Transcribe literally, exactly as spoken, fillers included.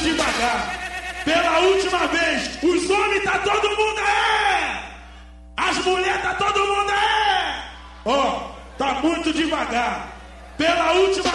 devagar. Pela última vez, os homens tá todo mundo é! As mulheres tá todo mundo é! Ó, oh, tá muito devagar. Pela última